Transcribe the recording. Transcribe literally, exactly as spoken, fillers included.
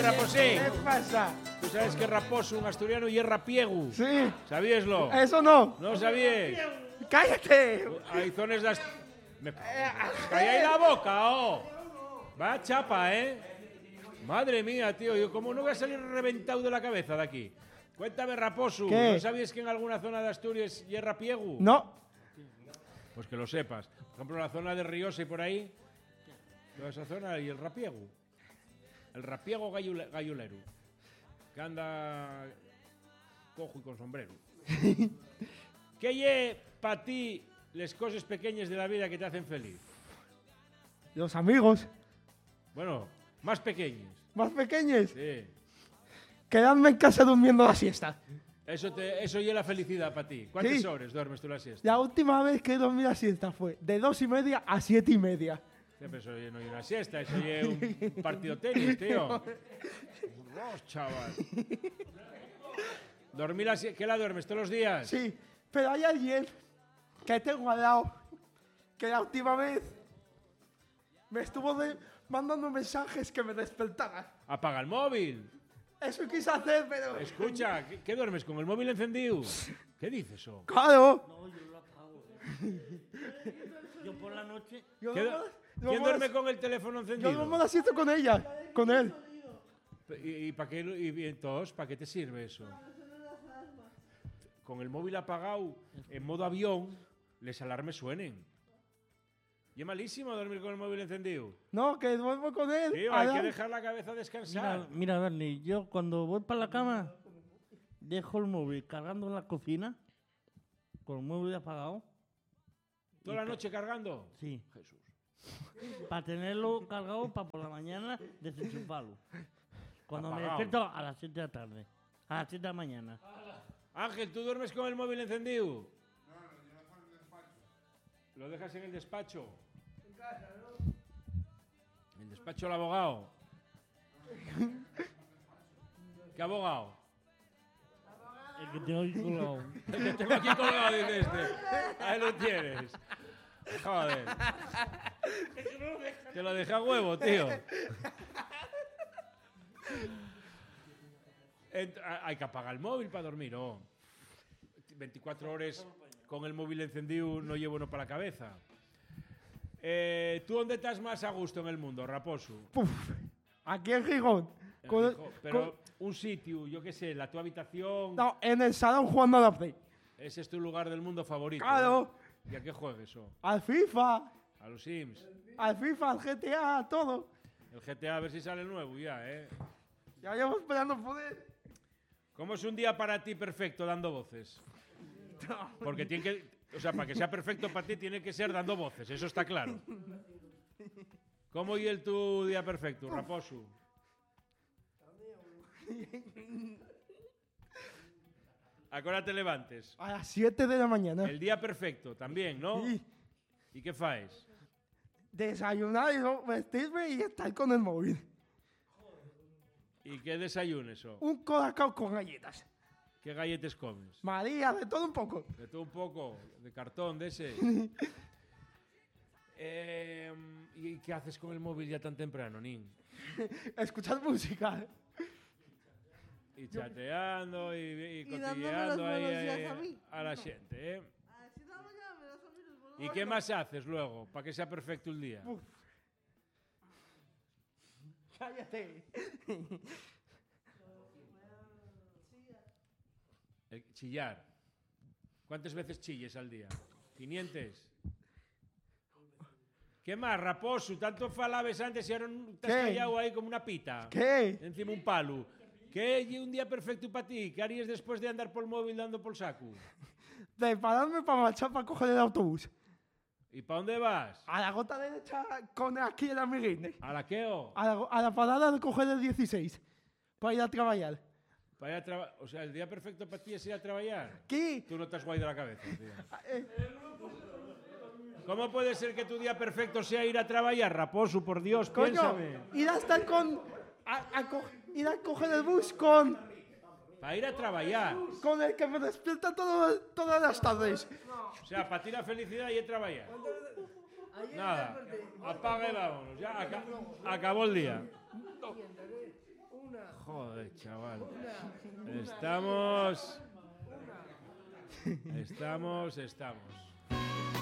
Raposín. ¿Qué pasa? Tú sabes que Raposo, un asturiano, y es rapiegu. Sí. ¿Sabíaslo? Eso no. No sabías. ¡Cállate! Hay zonas de... ast- Me... ¡Calláis la boca, oh! Va chapa, ¿eh? Madre mía, tío. Yo, ¿cómo no voy a salir reventado de la cabeza de aquí? Cuéntame, Raposo. ¿Qué? ¿No sabías que en alguna zona de Asturias y es rapiegu? No. Pues que lo sepas. Por ejemplo, la zona de Riosa y por ahí, toda esa zona, y el rapiego. El rapiego gallule- gallulero. Que anda cojo y con sombrero. ¿Qué lle para ti las cosas pequeñas de la vida que te hacen feliz? Los amigos Bueno, más pequeñas. más pequeños. Sí. Quedarme en casa durmiendo la siesta. Eso te, eso lle la felicidad para ti. ¿Cuántas Sí. horas duermes tú la siesta? La última vez que dormí la siesta fue de dos y media a siete y media. Sí, pero eso lle no es una siesta, eso es un partido de tenis, tío. Dios, chaval. ¿Dormir la sie- ¿Qué la duermes todos los días? Sí, pero hay alguien que tengo al lado que la última vez me estuvo de- mandando mensajes que me despertaran. Apaga el móvil. Eso quise hacer, pero... Escucha, ¿qué, qué duermes con el móvil encendido? ¿Qué dices eso? ¡Claro! No, yo lo apago. Yo por la noche. Yo ¿Qué duermo- du- duermo ¿Quién la- duerme con el teléfono Yo encendido? duermo la siesta con ella, con él. ¿Y, y para qué, lo- y, y entonces, para qué te sirve eso? Con el móvil apagado, en modo avión, les alarmes suenen. Y es malísimo dormir con el móvil encendido. No, que duermo con él. Tío, al hay que lado. dejar la cabeza descansar. Mira, mira, Bernie, yo cuando voy para la cama, dejo el móvil cargando en la cocina, con el móvil apagado. ¿Toda la noche cargando? Sí. Jesús. Para tenerlo cargado para por la mañana desenchufarlo. Cuando me Apagado. despierto a las siete de la tarde. A las siete de la mañana. Ángel, ¿tú duermes con el móvil encendido? No, lo dejas en el despacho. En casa, ¿no? El despacho del abogado. ¿Qué abogado? El que tengo aquí colgado. El que tengo aquí colgado, dice este. Ahí lo tienes. Joder. Te lo deja a huevo, tío. Ent- a- hay que apagar el móvil para dormir, ¿no? veinticuatro horas con el móvil encendido no llevo uno para la cabeza. Eh, ¿Tú dónde estás más a gusto en el mundo, Raposo? Puf, aquí en Gijón. En Con- Gijón, Pero con- un sitio, yo qué sé, la tu habitación. no, en el salón jugando a la Play. Ese es tu lugar del mundo favorito. Claro, ¿Y a qué juegas eso? al FIFA, A los Sims. al FIFA, al G T A, a todo. El G T A a ver si sale nuevo ya, ¿eh? Ya llevo esperando poder. ¿Cómo es un día para ti perfecto dando voces? Porque tiene que, o sea, para que sea perfecto para ti tiene que ser dando voces, eso está claro. ¿Cómo y el tu día perfecto, Raposo? ¿A qué hora te levantes? A las siete de la mañana. El día perfecto también, ¿no? Sí. ¿Y qué faes? Desayunar y luego vestirme y estar con el móvil. ¿Y qué desayunes eso? Un colacao con galletas. ¿Qué galletes comes? María, de todo un poco. De todo un poco, de cartón, de ese. Eh, ¿Y qué haces con el móvil ya tan temprano, Nin? Escuchar música. Y chateando y, y Y dándome cotilleando los ahí, buenos ahí, días a mí. a la gente, ¿eh? Así damos ya, me das a mí los buenos ¿Y qué días. más haces luego para que sea perfecto el día? Uf. Cállate. El chillar. ¿Cuántas veces chilles al día? ¿quinientos? ¿Qué más, Raposo? Tanto falabes antes y ahora te has ¿Qué? callado ahí como una pita. ¿Qué? Encima un palo. ¿Qué es un día perfecto para ti? ¿Qué harías después de andar por el móvil dando por saco? Prepararme para marchar para coger el autobús. ¿Y para dónde vas? A la gota derecha con aquí el amiguine. ¿A la queo? A la, a la parada de coger el dieciséis. Para ir a trabajar. Para ir a traba- o sea, el día perfecto para ti es ir a trabajar. ¿Qué? Tú no estás guay de la cabeza, tío. Eh, ¿Cómo puede ser que tu día perfecto sea ir a trabajar, Raposo? Por Dios, coño, piénsame. ir a estar con... A, a co- ir a coger el bus con... Para ir a trabajar. Con el que me despierta todo- todas las tardes. O sea, para ti la felicidad y ir a trabajar. Nada. Apaga y vámonos. Ya aca- acabó el día. Joder, chaval. Estamos... Estamos, estamos.